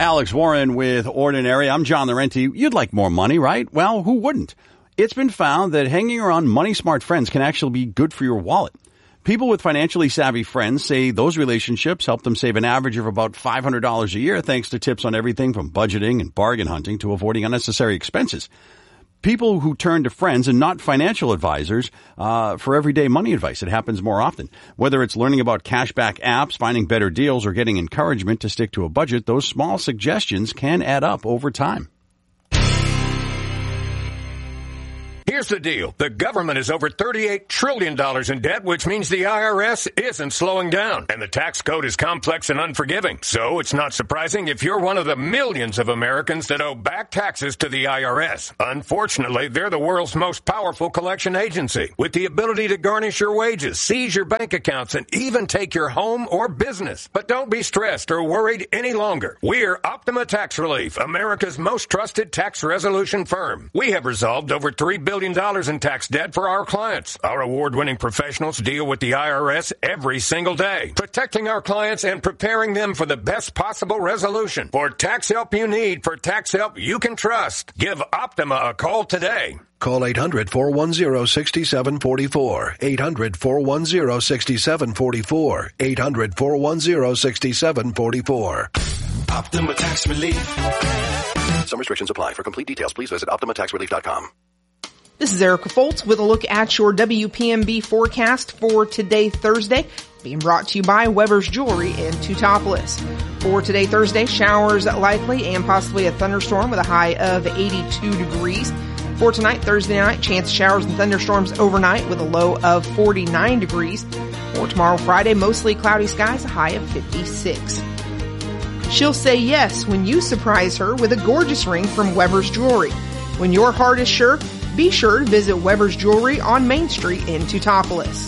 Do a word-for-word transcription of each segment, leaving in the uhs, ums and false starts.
Alex Warren with Ordinary. I'm John Laurenti. You'd like more money, right? Well, who wouldn't? It's been found that hanging around money-smart friends can actually be good for your wallet. People with financially savvy friends say those relationships help them save an average of about five hundred dollars a year thanks to tips on everything from budgeting and bargain hunting to avoiding unnecessary expenses. People who turn to friends and not financial advisors uh, for everyday money advice. It happens more often. Whether it's learning about cashback apps, finding better deals, or getting encouragement to stick to a budget, those small suggestions can add up over time. Here's the deal. The government is over thirty-eight trillion dollars in debt, which means the I R S isn't slowing down. And the tax code is complex and unforgiving. So it's not surprising if you're one of the millions of Americans that owe back taxes to the I R S. Unfortunately, they're the world's most powerful collection agency, with the ability to garnish your wages, seize your bank accounts, and even take your home or business. But don't be stressed or worried any longer. We're Optima Tax Relief, America's most trusted tax resolution firm. We have resolved over three billion dollars in tax debt for our clients. Our award-winning professionals deal with the I R S every single day, protecting our clients and preparing them for the best possible resolution. For tax help you need, for tax help you can trust, give Optima a call today. Call eight hundred, four one zero, six seven four four. eight hundred, four one zero, six seven four four. eight hundred, four one zero, six seven four four. Optima Tax Relief. Some restrictions apply. For complete details, please visit optima tax relief dot com. This is Erica Foltz with a look at your W P M B forecast for today, Thursday, being brought to you by Weber's Jewelry in Teutopolis. For today, Thursday, showers likely and possibly a thunderstorm with a high of eighty-two degrees. For tonight, Thursday night, chance of showers and thunderstorms overnight with a low of forty-nine degrees. For tomorrow, Friday, mostly cloudy skies, a high of fifty-six. She'll say yes when you surprise her with a gorgeous ring from Weber's Jewelry. When your heart is sure, be sure to visit Weber's Jewelry on Main Street in Teutopolis.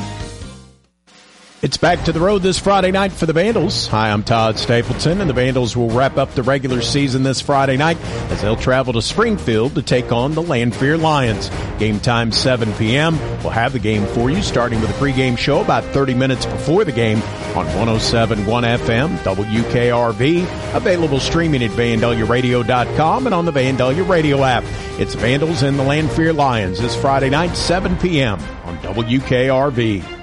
It's back to the road this Friday night for the Vandals. Hi, I'm Todd Stapleton, and the Vandals will wrap up the regular season this Friday night as they'll travel to Springfield to take on the Lanphier Lions. Game time seven p.m. We'll have the game for you, starting with a pregame show about thirty minutes before the game on one oh seven point one F M, W K R V, available streaming at Vandalia Radio dot com and on the Vandalia Radio app. It's Vandals and the Lanphier Lions this Friday night, seven p.m. on W K R V.